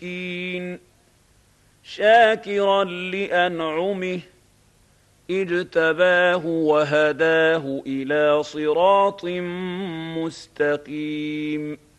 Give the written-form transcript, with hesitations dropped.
مسكين شاكرا لأنعمه اجتباه وهداه إلى صراط مستقيم